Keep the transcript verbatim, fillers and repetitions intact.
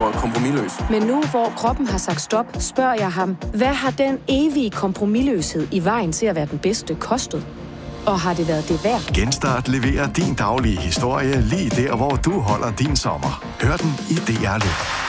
for kompromisløs. Men nu, hvor kroppen har sagt stop, spørger jeg ham, hvad har den evige kompromisløshed i vejen til at være den bedste kostet? Og har det været det værd? Genstart leverer din daglige historie lige der, hvor du holder din sommer. Hør den i D R Lyd.